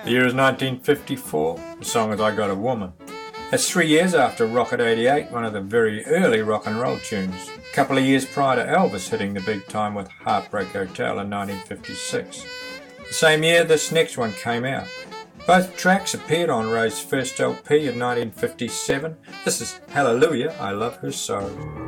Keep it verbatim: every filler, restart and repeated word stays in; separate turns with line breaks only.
The year is nineteen fifty-four. The song is I Got a Woman. That's three years after Rocket eighty-eight, one of the very early rock and roll tunes. A couple of years prior to Elvis hitting the big time with Heartbreak Hotel in nineteen fifty-six. The same year this next one came out. Both tracks appeared on Ray's first L P in nineteen fifty-seven. This is Hallelujah, I Love Her So.